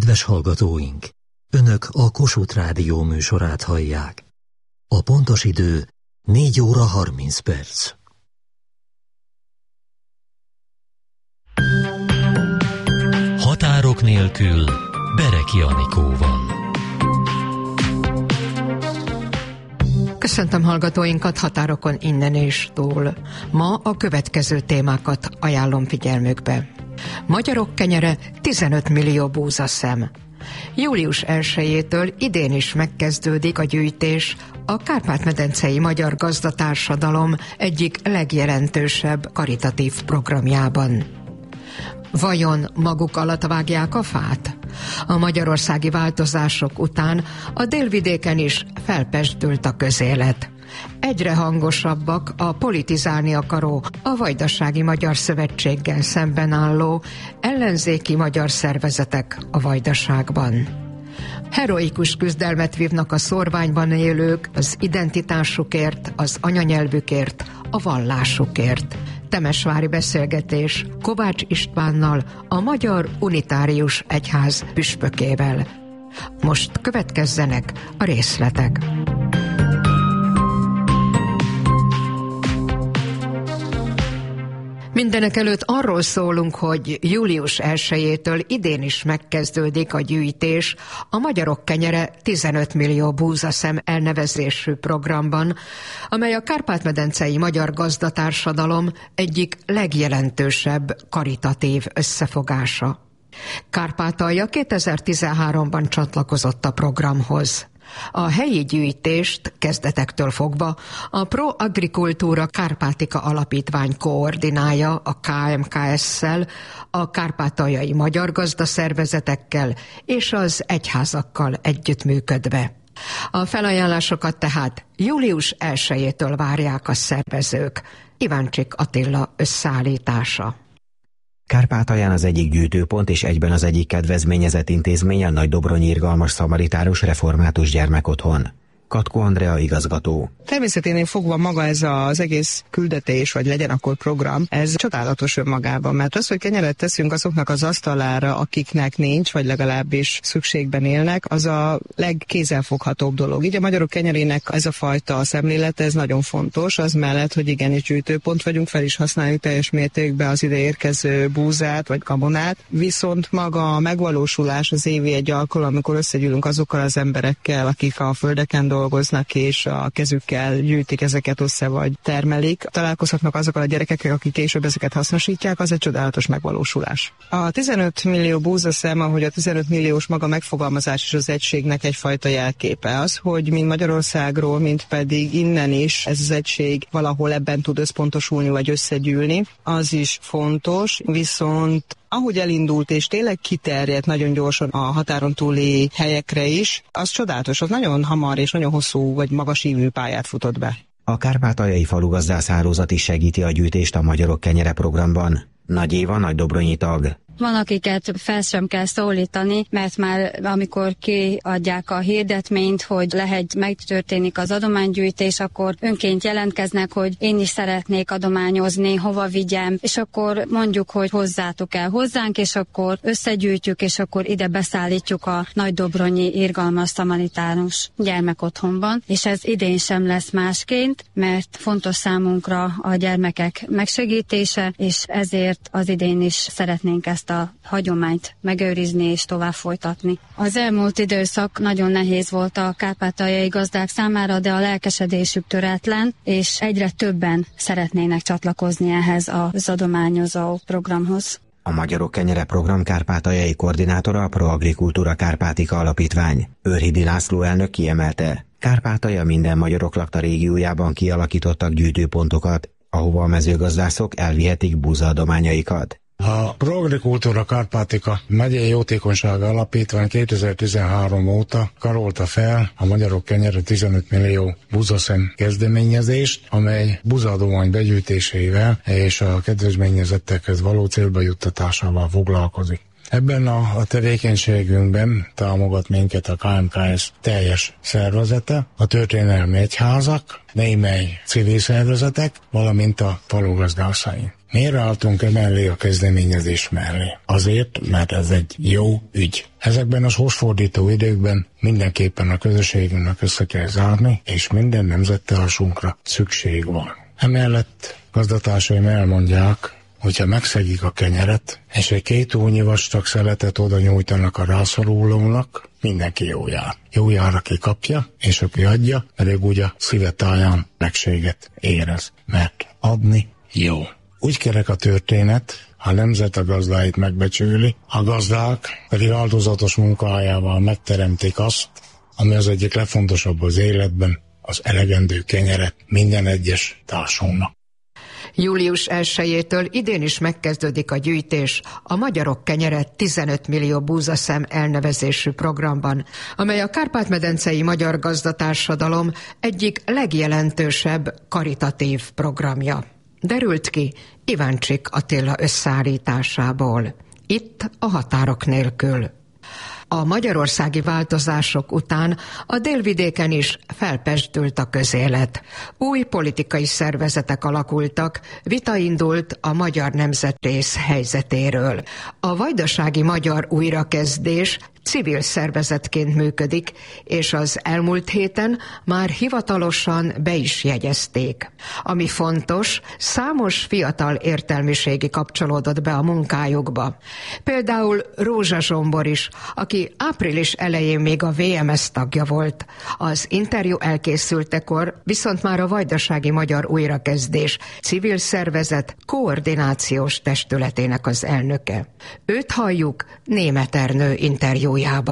Kedves hallgatóink! Önök a Kossuth Rádió műsorát hallják. A pontos idő 4 óra 30 perc. Határok nélkül Bereki Anikóval. Köszöntöm hallgatóinkat határokon innen és túl. Ma a következő témákat ajánlom figyelmükbe. Magyarok kenyere 15 millió búzaszem. Július 1-től idén is megkezdődik a gyűjtés a Kárpát-medencei Magyar Gazdatársadalom egyik legjelentősebb karitatív programjában. Vajon maguk alatt vágják a fát? A magyarországi változások után a délvidéken is felpezsdült a közélet. Egyre hangosabbak a politizálni akaró, a Vajdasági Magyar Szövetséggel szemben álló ellenzéki magyar szervezetek a Vajdaságban. Heroikus küzdelmet vívnak a szórványban élők az identitásukért, az anyanyelvükért, a vallásukért. Temesvári beszélgetés Kovács Istvánnal, a Magyar Unitárius Egyház püspökével. Most következzenek a részletek. Mindenekelőtt arról szólunk, hogy július 1-től idén is megkezdődik a gyűjtés a Magyarok kenyere 15 millió búzaszem elnevezésű programban, amely a Kárpát-medencei Magyar Gazdatársadalom egyik legjelentősebb karitatív összefogása. Kárpátalja 2013-ban csatlakozott a programhoz. A helyi gyűjtést kezdetektől fogva a Pro Agricultura Kárpátika Alapítvány koordinálja a KMKS-szel, a kárpátaljai magyar gazdaszervezetekkel és az egyházakkal együttműködve. A felajánlásokat tehát július 1-től várják a szervezők. Iváncsik Attila összeállítása. Kárpátalján az egyik gyűjtőpont és egyben az egyik kedvezményezett intézmény a Nagydobronyi Irgalmas Szamaritárius Református Gyermekotthon. Katkó Andrea igazgató. Természeténél fogva maga ez az egész küldetés, vagy legyen akkor program, ez csodálatos önmagában, mert az, hogy kenyeret teszünk azoknak az asztalára, akiknek nincs, vagy legalábbis szükségben élnek, az a legkézzelfoghatóbb dolog. Így a magyarok kenyerének ez a fajta szemlélete, ez nagyon fontos, az mellett, hogy igenis gyűjtőpont vagyunk, fel is használjuk teljes mértékben az ide érkező búzát, vagy gabonát, viszont maga a megvalósulás az évi egy alkalom, amikor összegyűlünk azokkal az emberekkel, akik a földeken dolgoznak, és a kezükkel gyűjtik ezeket össze, vagy termelik. Találkozhatnak azokkal a gyerekekkel, akik később ezeket hasznosítják, az egy csodálatos megvalósulás. A 15 millió búzaszem, ahogy a 15 milliós maga megfogalmazás is az egységnek egyfajta jelképe az, hogy mind Magyarországról, mind pedig innen is ez az egység valahol ebben tud összpontosulni, vagy összegyűlni. Az is fontos, viszont ahogy elindult és tényleg kiterjedt nagyon gyorsan a határon túli helyekre is, az csodálatos, az nagyon hamar és nagyon hosszú vagy magas ívű pályát futott be. A kárpátaljai falugazdászhálózat is segíti a gyűjtést a Magyarok kenyere programban. Nagy Éva nagydobronyi tag. Van, akiket fel sem kell szólítani, mert már amikor kiadják a hirdetményt, hogy megtörténik az adománygyűjtés, akkor önként jelentkeznek, hogy én is szeretnék adományozni, hova vigyem, és akkor mondjuk, hogy hozzátok el hozzánk, és akkor összegyűjtjük, és akkor ide beszállítjuk a Nagydobronyi Irgalmas Szamaritárius Gyermekotthonban, és ez idén sem lesz másként, mert fontos számunkra a gyermekek megsegítése, és ezért az idén is szeretnénk ezt a hagyományt megőrizni és tovább folytatni. Az elmúlt időszak nagyon nehéz volt a kárpátaljai gazdák számára, de a lelkesedésük töretlen, és egyre többen szeretnének csatlakozni ehhez az adományozó programhoz. A Magyarok kenyere program kárpátaljai koordinátora a Pro Agricultura Kárpátika Alapítvány. Őrhidi László elnök kiemelte, Kárpátalja minden magyarok lakta régiójában kialakítottak gyűjtőpontokat, ahova a mezőgazdászok elvihetik búzaadományaikat. A Pro Agricultura Kárpátika megyei jótékonysági alapítvány 2013 óta karolta fel a Magyarok kenyere 15 millió búzaszem kezdeményezést, amely búzaadomány begyűjtésével és a kedvezményezettekhez való célba juttatásával foglalkozik. Ebben a tevékenységünkben támogat minket a KMKS teljes szervezete, a történelmi egyházak, némely civil szervezetek, valamint a falugazdászai. Miért álltunk emellé a kezdeményezés mellé? Azért, mert ez egy jó ügy. Ezekben a sorsfordító időkben mindenképpen a közösségünknek össze kell zárni, és minden nemzettársunkra szükség van. Emellett gazdátársaim elmondják, hogyha megszegik a kenyeret, és egy 2 ujjnyi vastag szeletet oda nyújtanak a rászorulónak, mindenki jó jár. Jó jár, aki kapja, és aki adja, pedig úgy a szíve táján megséget érez. Mert adni jó. Úgy kerek a történet, a nemzet a gazdáit megbecsüli, a gazdák pedig áldozatos munkájával megteremtik azt, ami az egyik legfontosabb az életben, az elegendő kenyeret minden egyes társunknak. Július 1-től idén is megkezdődik a gyűjtés a Magyarok kenyere 15 millió búzaszem elnevezésű programban, amely a Kárpát-medencei Magyar Gazdatársadalom egyik legjelentősebb karitatív programja. Derült ki Iváncsik Attila összeállításából. Itt a Határok nélkül. A magyarországi változások után a délvidéken is felpezsdült a közélet. Új politikai szervezetek alakultak, vita indult a magyar nemzetrész helyzetéről. A vajdasági magyar újrakezdés civil szervezetként működik, és az elmúlt héten már hivatalosan be is jegyezték. Ami fontos, számos fiatal értelmiségi kapcsolódott be a munkájukba. Például Rózsa Zsombor is, aki április elején még a VMS tagja volt. Az interjú elkészültekor viszont már a Vajdasági Magyar Újrakezdés civil szervezet koordinációs testületének az elnöke. Őt halljuk Németh Ernő interjújában.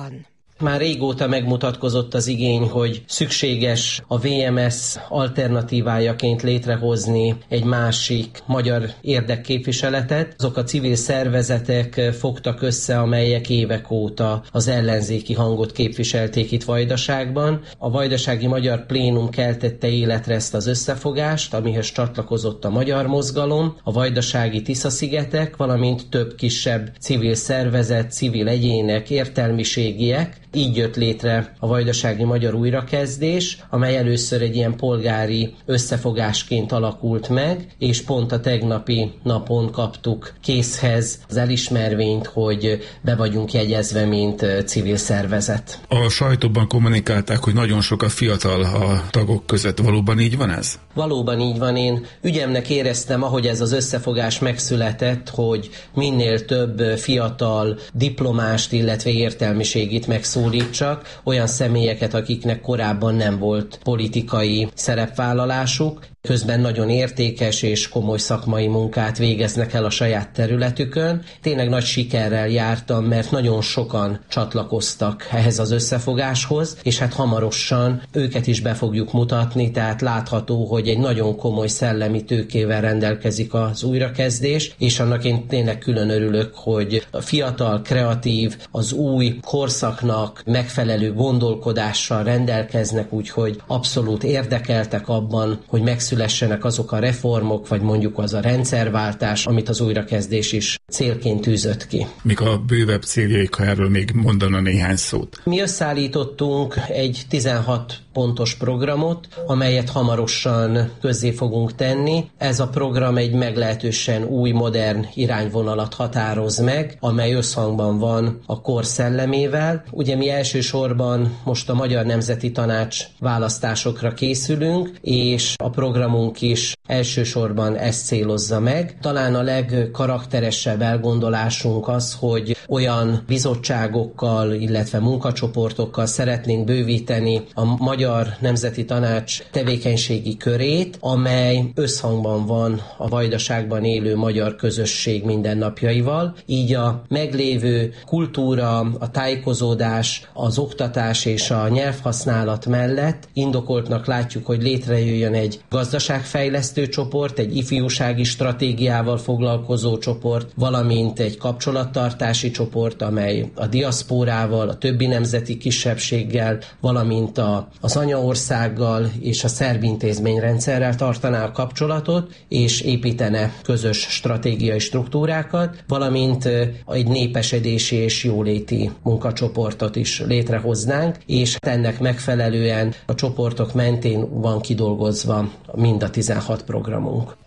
Már régóta megmutatkozott az igény, hogy szükséges a VMS alternatívájaként létrehozni egy másik magyar érdekképviseletet. Azok a civil szervezetek fogtak össze, amelyek évek óta az ellenzéki hangot képviselték itt Vajdaságban. A Vajdasági Magyar Plénum keltette életre ezt az összefogást, amihez csatlakozott a Magyar Mozgalom, a Vajdasági Tisza-szigetek, valamint több kisebb civil szervezet, civil egyének, értelmiségiek. Így jött létre a Vajdasági Magyar Újrakezdés, amely először egy ilyen polgári összefogásként alakult meg, és pont a tegnapi napon kaptuk készhez az elismervényt, hogy be vagyunk jegyezve, mint civil szervezet. A sajtóban kommunikálták, hogy nagyon sok a fiatal a tagok között. Valóban így van ez? Valóban így van. Én ügyemnek éreztem, ahogy ez az összefogás megszületett, hogy minél több fiatal diplomást, illetve értelmiségit megszólítsak, olyan személyeket, akiknek korábban nem volt politikai szerepvállalásuk, közben nagyon értékes és komoly szakmai munkát végeznek el a saját területükön. Tényleg nagy sikerrel jártam, mert nagyon sokan csatlakoztak ehhez az összefogáshoz, és hát hamarosan őket is be fogjuk mutatni, tehát látható, hogy egy nagyon komoly szellemi tőkével rendelkezik az újrakezdés, és annak én tényleg külön örülök, hogy a fiatal, kreatív, az új korszaknak megfelelő gondolkodással rendelkeznek, úgyhogy abszolút érdekeltek abban, hogy megszülessenek azok a reformok, vagy mondjuk az a rendszerváltás, amit az újrakezdés is célként tűzött ki. Mik a bővebb céljaik, ha erről még mondana néhány szót? Mi összeállítottunk egy 16 pontos programot, amelyet hamarosan közzé fogunk tenni. Ez a program egy meglehetősen új, modern irányvonalat határoz meg, amely összhangban van a kor szellemével. Ugye mi elsősorban most a Magyar Nemzeti Tanács választásokra készülünk, és a programunk is elsősorban ezt célozza meg. Talán a legkarakteresebb elgondolásunk az, hogy olyan bizottságokkal, illetve munkacsoportokkal szeretnénk bővíteni a Magyar Nemzeti Tanács tevékenységi körét, amely összhangban van a Vajdaságban élő magyar közösség mindennapjaival. Így a meglévő kultúra, a tájékozódás, az oktatás és a nyelvhasználat mellett indokoltnak látjuk, hogy létrejöjjön egy gazdaságfejlesztő csoport, egy ifjúsági stratégiával foglalkozó csoport, valamint egy kapcsolattartási csoport, amely a diaszpórával, a többi nemzeti kisebbséggel, valamint az anyaországgal és a szerb intézményrendszerrel tartaná a kapcsolatot, és építene közös stratégiai struktúrákat, valamint egy népesedési és jóléti munkacsoportot is létrehoznánk, és ennek megfelelően a csoportok mentén van kidolgozva mind a 16 programunk.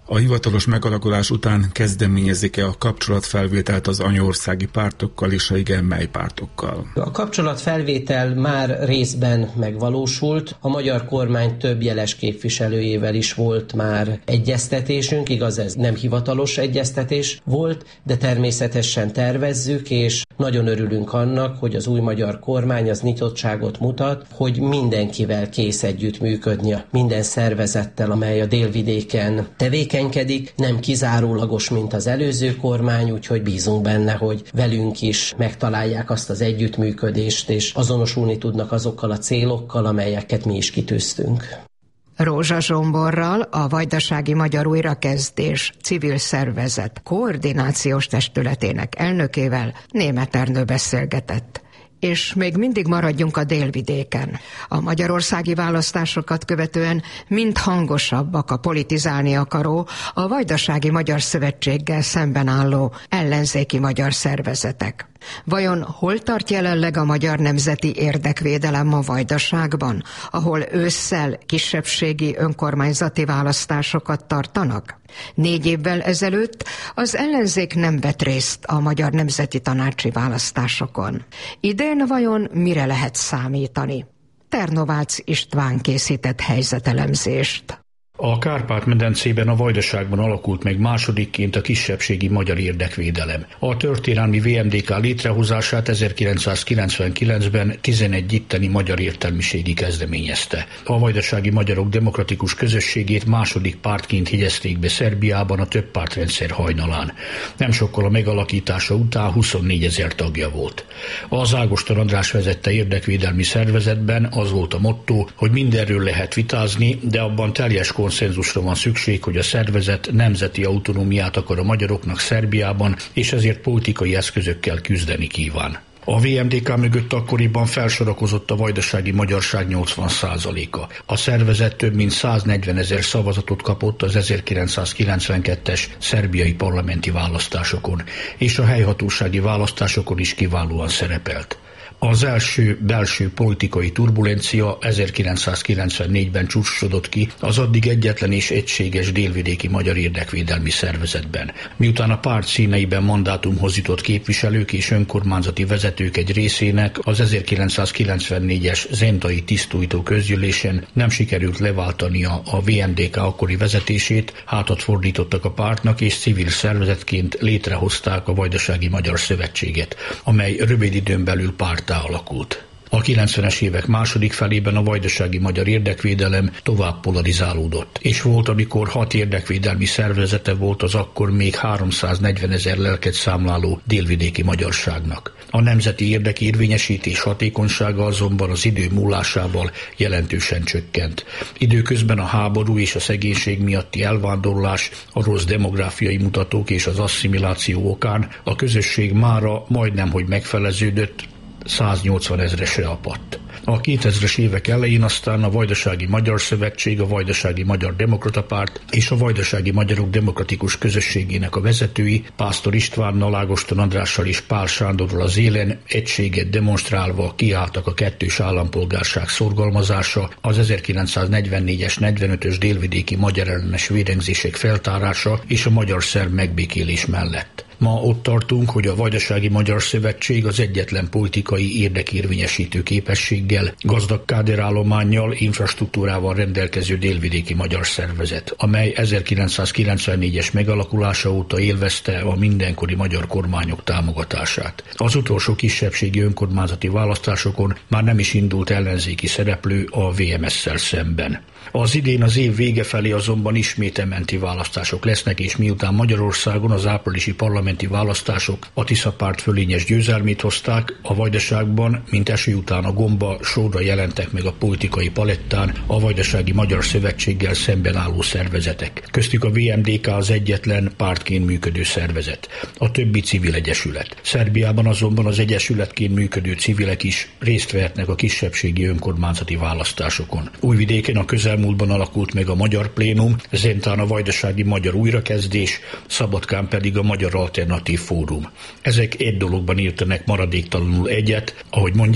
A hivatalos megalakulás után kezdeményezik-e a kapcsolatfelvételt az anyaországi pártokkal és ha igen, mely pártokkal? A kapcsolatfelvétel már részben megvalósult. A magyar kormány több jeles képviselőjével is volt már egyeztetésünk, igaz, ez nem hivatalos egyeztetés volt, de természetesen tervezzük, és nagyon örülünk annak, hogy az új magyar kormány az nyitottságot mutat, hogy mindenkivel kész együttműködni, minden szervezettel, amely a délvidéken tevékenykedik, nem kizárólagos, mint az előző kormány, úgyhogy bízunk benne, hogy velünk is megtalálják azt az együttműködést, és azonosulni tudnak azokkal a célokkal, amelyeket mi is kitűztünk. Rózsa Zsomborral, a Vajdasági Magyar Újrakezdés civil szervezet koordinációs testületének elnökével Németh Ernő beszélgetett. És még mindig maradjunk a délvidéken. A magyarországi választásokat követően mind hangosabbak a politizálni akaró, a Vajdasági Magyar Szövetséggel szemben álló ellenzéki magyar szervezetek. Vajon hol tart jelenleg a magyar nemzeti érdekvédelem a Vajdaságban, ahol ősszel kisebbségi önkormányzati választásokat tartanak? 4 évvel ezelőtt az ellenzék nem vett részt a magyar nemzeti tanácsi választásokon. Idén vajon mire lehet számítani? Ternovácz István készített helyzetelemzést. A Kárpát-medencében, a Vajdaságban alakult meg másodikként a kisebbségi magyar érdekvédelem. A történelmi VMDK létrehozását 1999-ben 11 itteni magyar értelmiségi kezdeményezte. A vajdasági magyarok demokratikus közösségét második pártként jegyezték be Szerbiában a többpártrendszer hajnalán. Nem sokkal a megalakítása után 24 000 tagja volt. Az Ágoston András vezette érdekvédelmi szervezetben az volt a motto, hogy mindenről lehet vitázni, de abban teljes konszenzusra van szükség, hogy a szervezet nemzeti autonómiát akar a magyaroknak Szerbiában, és ezért politikai eszközökkel küzdeni kíván. A VMDK mögött akkoriban felsorakozott a vajdasági magyarság 80%-a. A szervezet több mint 140 000 szavazatot kapott az 1992-es szerbiai parlamenti választásokon, és a helyhatósági választásokon is kiválóan szerepelt. Az első belső politikai turbulencia 1994-ben csúcsosodott ki az addig egyetlen és egységes délvidéki magyar érdekvédelmi szervezetben. Miután a párt színeiben mandátumhoz jutott képviselők és önkormányzati vezetők egy részének az 1994-es zentai tisztújtó közgyűlésen nem sikerült leváltania a VMDK akkori vezetését, hátat fordítottak a pártnak és civil szervezetként létrehozták a Vajdasági Magyar Szövetséget, amely rövid időn belül párttá alakult. A 90-es évek második felében a vajdasági magyar érdekvédelem tovább polarizálódott, és volt, amikor 6 érdekvédelmi szervezete volt az akkor még 340 000 lelket számláló délvidéki magyarságnak. A nemzeti érdekérvényesítés hatékonysága azonban az idő múlásával jelentősen csökkent. Időközben a háború és a szegénység miatti elvándorlás, a rossz demográfiai mutatók és az asszimiláció okán a közösség mára majdnem hogy megfeleződött, 180 000-esre apadt. A 2000-es évek elején aztán a Vajdasági Magyar Szövetség, a Vajdasági Magyar Demokrata Párt és a Vajdasági Magyarok Demokratikus Közösségének a vezetői Pásztor Istvánnal, Ágoston Andrással és Pál Sándorral az élen egységet demonstrálva kiálltak a kettős állampolgárság szorgalmazása, az 1944-es, 45-ös délvidéki magyar ellenes vérengzések feltárása és a magyar-szerb megbékélés mellett. Ma ott tartunk, hogy a Vajdasági Magyar Szövetség az egyetlen politikai érdekérvényesítő képességgel, gazdag káderállománnyal, infrastruktúrával rendelkező délvidéki magyar szervezet, amely 1994-es megalakulása óta élvezte a mindenkori magyar kormányok támogatását. Az utolsó kisebbségi önkormányzati választásokon már nem is indult ellenzéki szereplő a VMS-szel szemben. Az idén az év vége felé azonban ismét ementi választások lesznek, és miután Magyarországon az áprilisi parlamenti választások a Tisza párt fölényes győzelmét hozták, a Vajdaságban, mint eső után a gomba, sorra jelentek meg a politikai palettán a Vajdasági Magyar Szövetséggel szemben álló szervezetek. Köztük a VMDK az egyetlen pártként működő szervezet, a többi civil egyesület. Szerbiában azonban az egyesületként működő civilek is részt vehetnek a kisebbségi önkormányzati választásokon. Újvidéken a közelmúltban alakult meg a Magyar Plénum, Zentán a Vajdasági Magyar Újrakezdés, Szabadkán pedig a Magyar Alternatív Fórum. Ezek egy dologban értenek maradéktalanul egyet, ahogy mondják,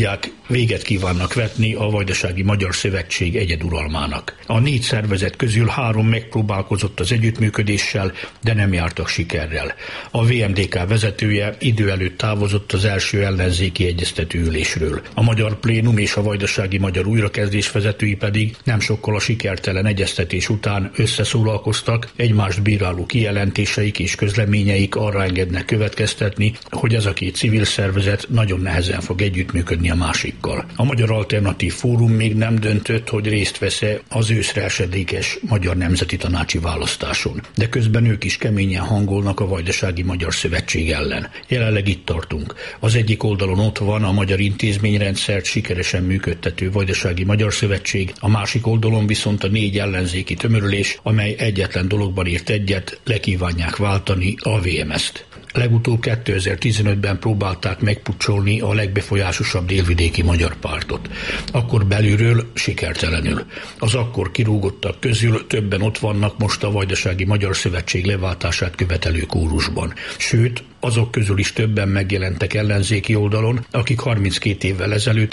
Véget kívánnak vetni a Vajdasági Magyar Szövetség egyeduralmának. A 4 szervezet közül 3 megpróbálkozott az együttműködéssel, de nem jártak sikerrel. A VMDK vezetője idő előtt távozott az első ellenzéki egyeztető ülésről. A Magyar Plénum és a Vajdasági Magyar Újrakezdés vezetői pedig nem sokkal a sikertelen egyeztetés után összeszólalkoztak, egymást bíráló kijelentéseik és közleményeik arra engednek következtetni, hogy ez a 2 civil szervezet nagyon nehezen fog együttműködni a másikkal. A Magyar Alternatív Fórum még nem döntött, hogy részt vesz-e az őszre esedékes Magyar Nemzeti Tanácsi választáson, de közben ők is keményen hangolnak a Vajdasági Magyar Szövetség ellen. Jelenleg itt tartunk. Az egyik oldalon ott van a magyar intézményrendszert sikeresen működtető Vajdasági Magyar Szövetség, a másik oldalon viszont a 4 ellenzéki tömörülés, amely egyetlen dologban ért egyet, le kívánják váltani a VMS-t. Legutóbb 2015-ben próbálták megpucsolni a legbefolyásosabb délvidéki magyar pártot. Akkor belülről sikertelenül. Az akkor kirúgottak közül többen ott vannak most a Vajdasági Magyar Szövetség leváltását követelő kórusban. Sőt, azok közül is többen megjelentek ellenzéki oldalon, akik 32 évvel ezelőtt,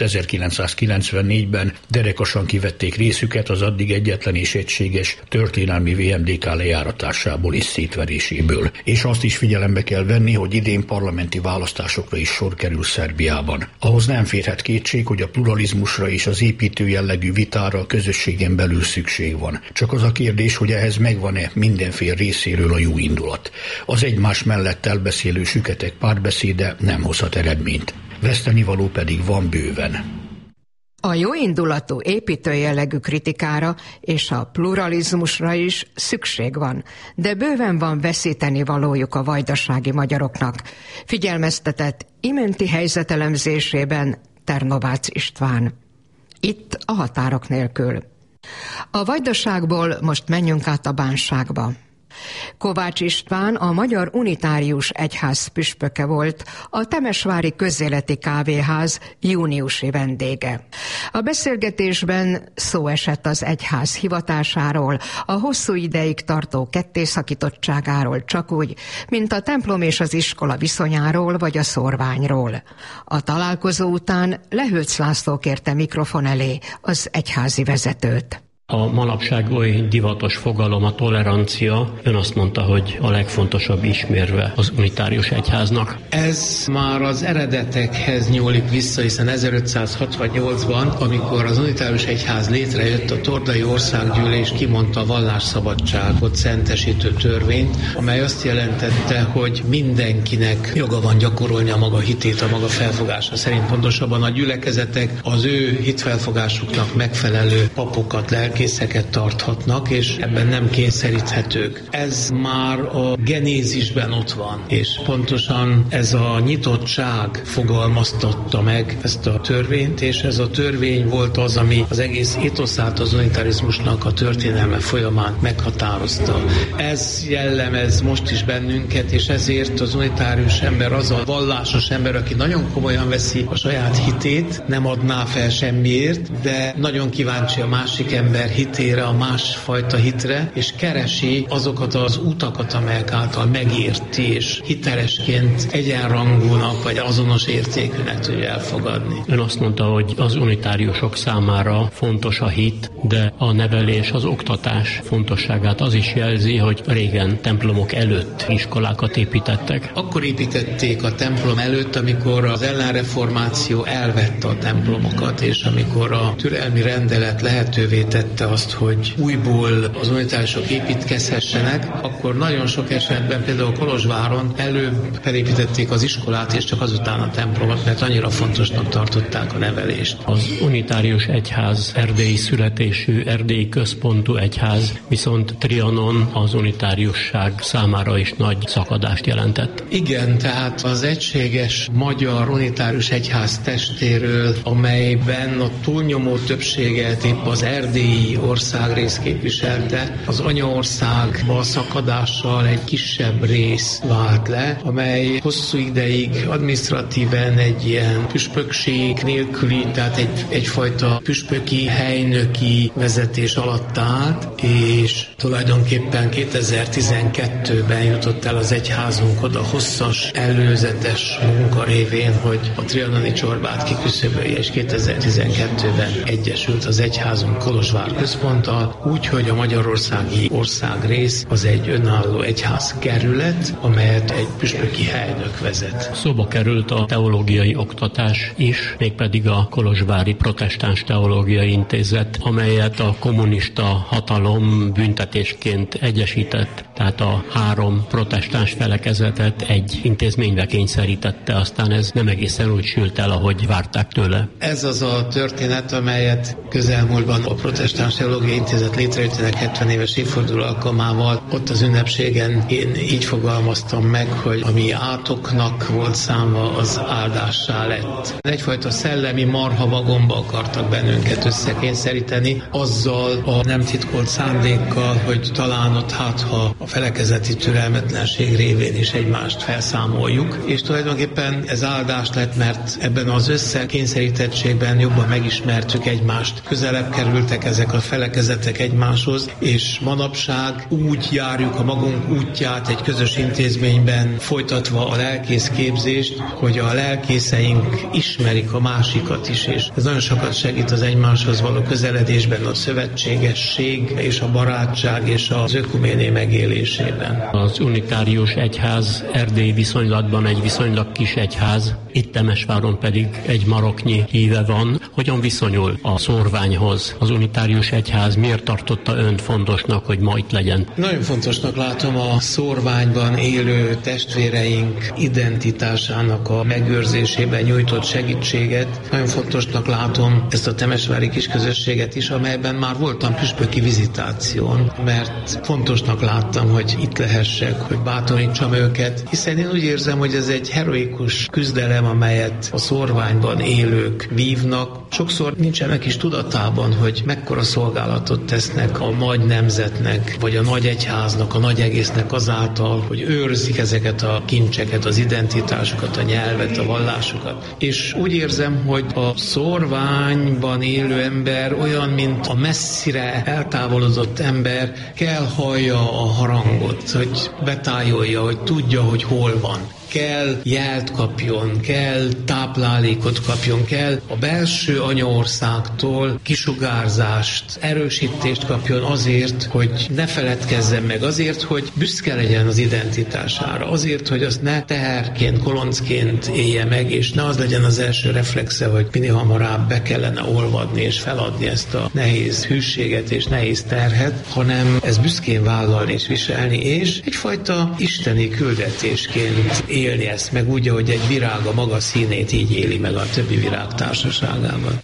1994-ben derekasan kivették részüket az addig egyetlen és egységes történelmi VMDK lejáratásából és szétveréséből. És azt is figyelembe kell venni, hogy idén parlamenti választásokra is sor kerül Szerbiában. Ahhoz nem férhet kétség, hogy a pluralizmusra és az építő jellegű vitára a közösségen belül szükség van. Csak az a kérdés, hogy ehhez megvan-e mindenféle részéről a jó indulat. Az egymás mellett elbeszélő süketek párbeszéde nem hozhat eredményt. Vesztenivaló pedig van bőven. A jóindulatú építő jellegű kritikára és a pluralizmusra is szükség van, de bőven van veszíteni valójuk a vajdasági magyaroknak, figyelmeztetett iménti helyzetelemzésében Ternovácz István. Itt a határok nélkül. A Vajdaságból most menjünk át a Bánságba. Kovács István a Magyar Unitárius Egyház püspöke volt, a Temesvári Közéleti Kávéház júniusi vendége. A beszélgetésben szó esett az egyház hivatásáról, a hosszú ideig tartó kettészakítottságáról, csak úgy, mint a templom és az iskola viszonyáról vagy a szorványról. A találkozó után Lehőc László kérte mikrofon elé az egyházi vezetőt. A manapság oly divatos fogalom a tolerancia, ön azt mondta, hogy a legfontosabb ismérve az unitárius egyháznak. Ez már az eredetekhez nyúlik vissza, hiszen 1568-ban, amikor az unitárius egyház létrejött, a Tordai Országgyűlés kimondta a vallásszabadságot szentesítő törvényt, amely azt jelentette, hogy mindenkinek joga van gyakorolni a maga hitét, a maga felfogása szerint. Pontosabban a gyülekezetek az ő hitfelfogásuknak megfelelő papokat, lelkészeket tarthatnak, és ebben nem kényszeríthetők. Ez már a genézisben ott van, és pontosan ez a nyitottság fogalmaztatta meg ezt a törvényt, és ez a törvény volt az, ami az egész étoszát az unitarizmusnak a történelme folyamán meghatározta. Ez jellemez most is bennünket, és ezért az unitárius ember az a vallásos ember, aki nagyon komolyan veszi a saját hitét, nem adná fel semmiért, de nagyon kíváncsi a másik ember hitére, a másfajta hitre, és keresi azokat az utakat, amelyek által megérti, és hitelesként egyenrangúnak, vagy azonos értékűnek tudja elfogadni. Ön azt mondta, hogy az unitáriusok számára fontos a hit, de a nevelés, az oktatás fontosságát az is jelzi, hogy régen templomok előtt iskolákat építettek. Akkor építették a templom előtt, amikor az ellenreformáció elvette a templomokat, és amikor a türelmi rendelet lehetővé tette azt, hogy újból az unitáriusok építkezhessenek, akkor nagyon sok esetben, például Kolozsváron előbb felépítették az iskolát, és csak azután a templomot, mert annyira fontosnak tartották a nevelést. Az unitárius egyház erdélyi születésű, erdélyi központú egyház, viszont Trianon az unitáriusság számára is nagy szakadást jelentett. Igen, tehát az egységes magyar unitárius egyház testéről, amelyben a túlnyomó többséget épp az erdélyi kolozsvári országrész képviselte. Az anyaországba szakadással egy kisebb rész vált le, amely hosszú ideig adminisztratíven egy ilyen püspökség nélküli, tehát egyfajta püspöki, helynöki vezetés alatt állt, és tulajdonképpen 2012-ben jutott el az egyházunk oda hosszas előzetes munka révén, hogy a trianoni csorbát kiküszöbölje, és 2012-ben egyesült az egyházunk Kolozsvár központtal, úgyhogy a magyarországi országrész az egy önálló egyházkerület, amelyet egy püspöki helynök vezet. Szóba került a teológiai oktatás is, mégpedig a Kolozsvári Protestáns Teológiai Intézet, amelyet a kommunista hatalom büntetésként egyesített, tehát a 3 protestáns felekezetet egy intézménybe kényszerítette, aztán ez nem egészen úgy sült el, ahogy várták tőle. Ez az a történet, amelyet közelmúltban a Protestáns Teológiai Intézet létrejöttének 70 éves évforduló alkalmával ott az ünnepségen én így fogalmaztam meg, hogy ami átoknak volt számva, az áldássá lett. Egyfajta szellemi marha vagomba akartak bennünket összekényszeríteni, azzal a nem titkolt szándékkal, hogy talán ott ha a felekezeti türelmetlenség révén is egymást felszámoljuk, és tulajdonképpen ez áldás lett, mert ebben az összekényszerítettségben jobban megismertük egymást, közelebb kerültek ezek a felekezetek egymáshoz, és manapság úgy járjuk a magunk útját egy közös intézményben, folytatva a lelkész képzést, hogy a lelkészeink ismerik a másikat is, és ez nagyon sokat segít az egymáshoz való közeledésben, a szövetségesség és a barátság és az ökuméné megélésében. Az unitárius egyház erdélyi viszonylatban egy viszonylag kis egyház, itt Temesváron pedig egy maroknyi híve van. Hogyan viszonyul a szórványhoz? Az unitárius egyház miért tartotta önt fontosnak, hogy ma itt legyen? Nagyon fontosnak látom a szórványban élő testvéreink identitásának a megőrzésében nyújtott segítséget. Nagyon fontosnak látom ezt a temesvári kisközösséget is, amelyben már voltam püspöki vizitáción, mert fontosnak láttam, hogy itt lehessek, hogy bátorítsam őket, hiszen én úgy érzem, hogy ez egy heroikus küzdelem, amelyet a szórványban élők vívnak. Sokszor nincsenek is tudatában, hogy mekkora szolgálatot tesznek a nagy nemzetnek, vagy a nagy egyháznak, a nagy egésznek azáltal, hogy őrzik ezeket a kincseket, az identitásokat, a nyelvet, a vallásukat. És úgy érzem, hogy a szórványban élő ember olyan, mint a messzire eltávolodott ember, kell hallja a harangot, hogy betájolja, hogy tudja, hogy hol van. Kell jelt kapjon, kell táplálékot kapjon, kell a belső anyaországtól kisugárzást, erősítést kapjon azért, hogy ne feledkezzen meg, azért, hogy büszke legyen az identitására, azért, hogy azt ne teherként, koloncként élje meg, és ne az legyen az első reflexe, hogy minél hamarabb be kellene olvadni és feladni ezt a nehéz hűséget és nehéz terhet, hanem ezt büszkén vállalni és viselni, és egyfajta isteni küldetésként élni ezt meg úgy, hogy egy virág a maga színét így éli meg a többi virág társaságában.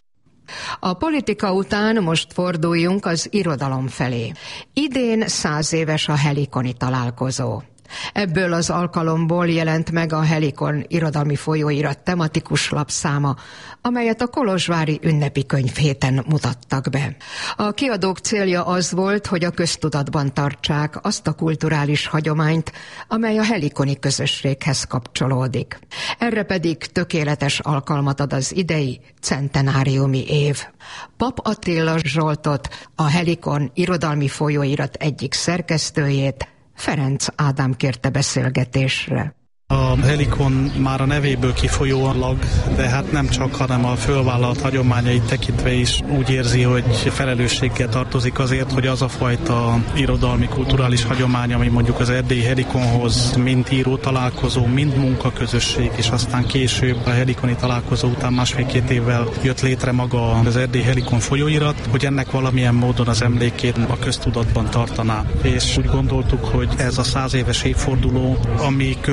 A politika után most forduljunk az irodalom felé. Idén 100 éves a Helikoni találkozó. Ebből az alkalomból jelent meg a Helikon irodalmi folyóirat tematikus lapszáma, amelyet a kolozsvári ünnepi könyvhéten mutattak be. A kiadók célja az volt, hogy a köztudatban tartsák azt a kulturális hagyományt, amely a helikoni közösséghez kapcsolódik. Erre pedig tökéletes alkalmat ad az idei centenáriumi év. Pap Attila Zsoltot, a Helikon irodalmi folyóirat egyik szerkesztőjét, Ferenc Ádám kérte beszélgetésre. A Helikon már a nevéből kifolyólag, de hát nem csak, hanem a fölvállalt hagyományait tekintve is úgy érzi, hogy felelősséggel tartozik azért, hogy az a fajta irodalmi, kulturális hagyomány, ami mondjuk az erdélyi Helikonhoz mind író találkozó, mind munkaközösség, és aztán később a helikoni találkozó után 1,5-2 évvel jött létre maga az erdélyi Helikon folyóirat, hogy ennek valamilyen módon az emlékét a köztudatban tartaná. És úgy gondoltuk, hogy ez a 100 éves évforduló, ami köré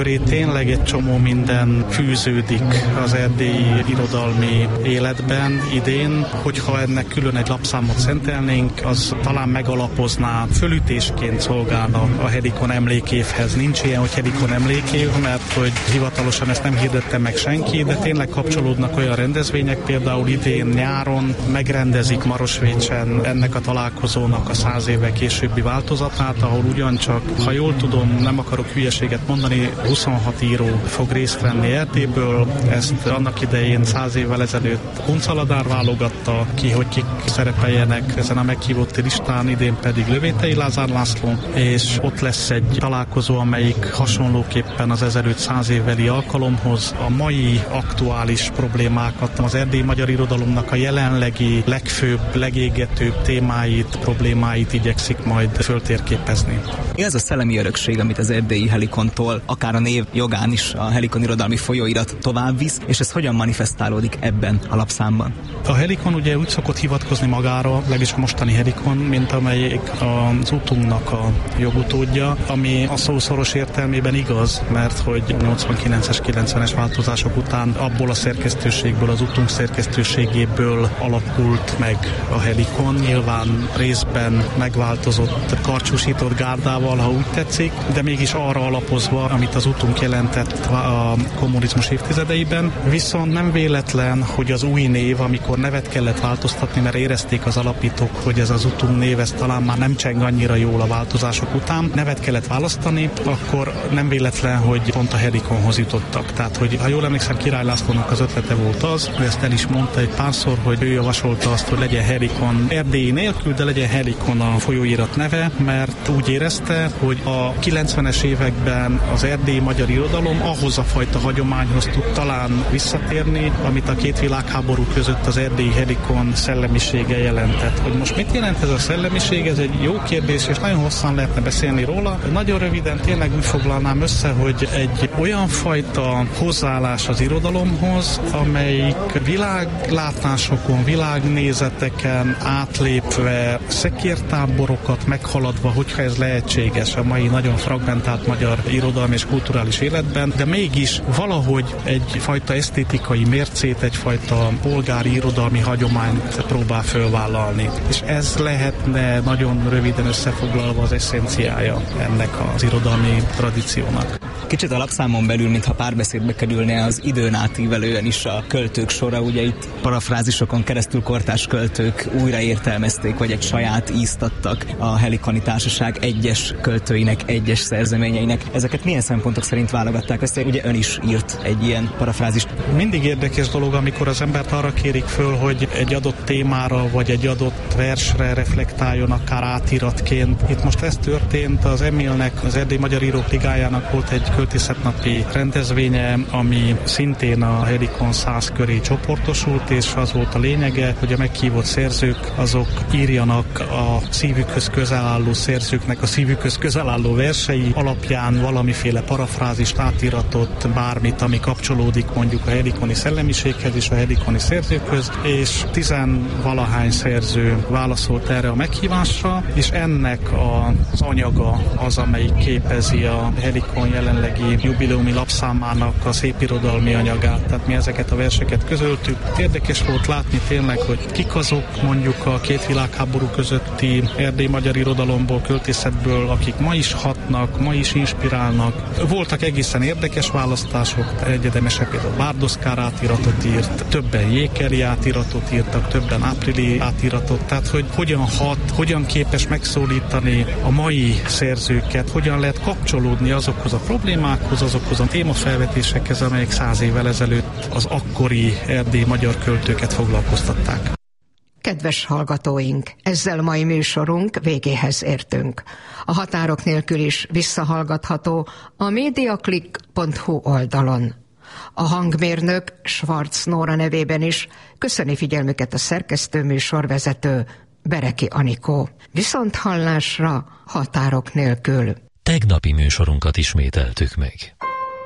tényleg egy csomó minden fűződik az erdélyi irodalmi életben idén, hogyha ennek külön egy lapszámot szentelnénk, az talán megalapozná, fölütésként szolgálna a Helikon emlékévhez. Nincs ilyen, hogy Helikon emlékév, mert hogy hivatalosan ezt nem hirdette meg senki, de tényleg kapcsolódnak olyan rendezvények, például idén nyáron megrendezik Marosvécsen ennek a találkozónak a 100 évvel későbbi változatát, ahol ugyancsak, ha jól tudom, nem akarok hülyeséget mondani, 26 író fog részt venni Erdélyből. Ezt annak idején 100 évvel ezelőtt Kuncaladár válogatta ki, hogy kik szerepeljenek ezen a meghívott listán, idén pedig Lövétei Lázár László, és ott lesz egy találkozó, amelyik hasonlóképpen az ezelőtt 100 évveli alkalomhoz a mai aktuális problémákat, az erdélyi magyar irodalomnak a jelenlegi legfőbb, legégetőbb témáit, problémáit igyekszik majd föltérképezni. Mi az a szellemi örökség, amit az erdélyi Helikontól, akár a név jogán is a Helikon irodalmi folyóirat tovább visz, és ez hogyan manifestálódik ebben a lapszámban? A Helikon ugye úgy szokott hivatkozni magára, legalábbis a mostani Helikon, mint amelyik az utunknak a jogutódja, ami a szó szoros értelmében igaz, mert hogy 89-es, 90-es változások után abból a szerkesztőségből, az utunk szerkesztőségéből alakult meg a Helikon. Nyilván részben megváltozott, karcsúsított gárdával, ha úgy tetszik, de mégis arra alapozva, amit az utunk jelentett a kommunizmus évtizedeiben. Viszont nem véletlen, hogy az új név, amikor nevet kellett változtatni, mert érezték az alapítók, hogy ez az utunk név, ez talán már nem cseng annyira jól a változások után, nevet kellett választani, akkor nem véletlen, hogy pont a Helikonhoz jutottak. Tehát, hogy ha jól emlékszem, Király Lászlónak az ötlete volt az, ő ezt el is mondta egy párszor, hogy ő javasolta azt, hogy legyen Helikon erdélyi nélkül, de legyen Helikon a folyóirat neve, mert úgy érezte, hogy a 90-es években az erdélyi magyar irodalom ahhoz a fajta hagyományhoz tud talán visszatérni, amit a két világháború között az erdélyi Helikon szellemisége jelentett. Hogy most mit jelent ez a szellemiség? Ez egy jó kérdés, és nagyon hosszan lehetne beszélni róla. Nagyon röviden tényleg úgy foglalnám össze, hogy egy olyan fajta hozzáállás az irodalomhoz, amelyik világlátásokon, világnézeteken átlépve, szekértáborokat meghaladva, hogyha ez lehetséges a mai nagyon fragmentált magyar irodalmi és kulturális életben, de mégis valahogy egyfajta esztétikai mércét, egyfajta polgári irodalmi hagyományt próbál fölvállalni. És ez lehetne nagyon röviden összefoglalva az eszenciája ennek az irodalmi tradíciónak. Kicsit a lapszámon belül, mintha párbeszédbe kerülne az időn átívelően is a költők sora, ugye itt parafrázisokon keresztül kortárs költők újraértelmezték, vagy egy saját ízt adtak a Helikoni Társaság egyes költőinek, egyes szerzeményeinek. Ezeket milyen szempontok szerint válogatták össze? Ugye ön is írt egy ilyen parafrázist. Mindig érdekes dolog, amikor az embert arra kérik föl, hogy egy adott témára, vagy egy adott versre reflektáljon, akár átiratként. Itt most ez történt, az Emilnek, az Erdélyi Magyar Írók Ligájának volt egy költészetnapi rendezvénye, ami szintén a Helikon 100 köré csoportosult, és az volt a lényege, hogy a meghívott szerzők azok írjanak a szívükhöz közel álló szerzőknek a szívükhöz közel álló versei alapján valamiféle parafrázist, átiratot, bármit, ami kapcsolódik mondjuk a helikoni szellemiséghez és a helikoni szerzőkhöz, és 10-valahány szerző válaszolt erre a meghívásra, és ennek az anyaga az, amelyik képezi a Helikon jelenlegi jubileumi lapszámának a szépirodalmi anyagát. Tehát mi ezeket a verseket közöltük. Érdekes volt látni tényleg, hogy kik azok mondjuk a két világháború közötti erdélyi magyar irodalomból, költészetből, akik ma is hatnak, ma is inspirálnak. Voltak egészen érdekes választások, egyetemese például Bárdoszkár átiratot írt, többen Jékeli átiratot írtak, többen Áprili átiratot, tehát hogy hogyan hat, hogyan képes megszólítani a mai szerzőket, hogyan lehet kapcsolódni azokhoz a problémákhoz, azokhoz a témafelvetésekhez, amelyek 100 évvel ezelőtt az akkori erdélyi magyar költőket foglalkoztatták. Kedves hallgatóink, ezzel mai műsorunk végéhez értünk. A határok nélkül is visszahallgatható a mediaclick.hu oldalon. A hangmérnök Schwarz Nóra nevében is köszöni figyelmüket a szerkesztő műsorvezető Bereki Anikó. Viszont hallásra határok nélkül. Tegnapi műsorunkat ismételtük meg.